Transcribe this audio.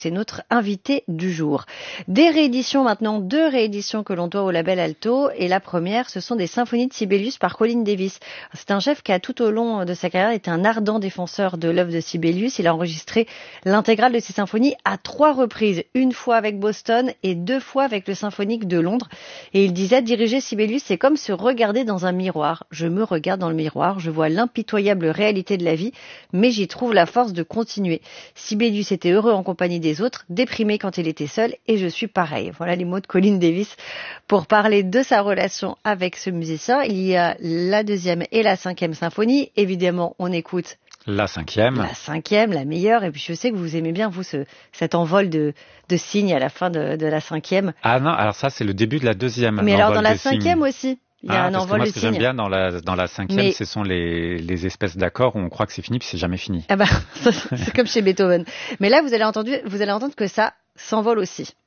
C'est notre invité du jour. Des rééditions maintenant, 2 rééditions que l'on doit au label Alto. Et la première, ce sont des symphonies de Sibelius par Colin Davis. C'est un chef qui a tout au long de sa carrière été un ardent défenseur de l'œuvre de Sibelius. Il a enregistré l'intégrale de ses symphonies à 3 reprises. Une fois avec Boston et 2 fois avec le Symphonique de Londres. Et il disait, diriger Sibelius, c'est comme se regarder dans un miroir. Je me regarde dans le miroir, je vois l'impitoyable réalité de la vie, mais j'y trouve la force de continuer. Sibelius était heureux en compagnie des autres, déprimé quand il était seul, et je suis pareil. Voilà les mots de Colin Davis pour parler de sa relation avec ce musicien. Il y a la 2e et la 5e symphonie. Évidemment, on écoute la 5e. La 5e, la meilleure. Et puis je sais que vous aimez bien, vous, cet envol de signes à la fin de la 5e. Ah non, alors ça, c'est le début de la 2e. Mais alors dans la 5e aussi. Il y a un envol de signes. Ce que j'aime bien dans la 5e, ce sont les espèces d'accords où on croit que c'est fini puis c'est jamais fini. Ah bah, c'est comme chez Beethoven. Mais là, vous allez entendre que ça s'envole aussi.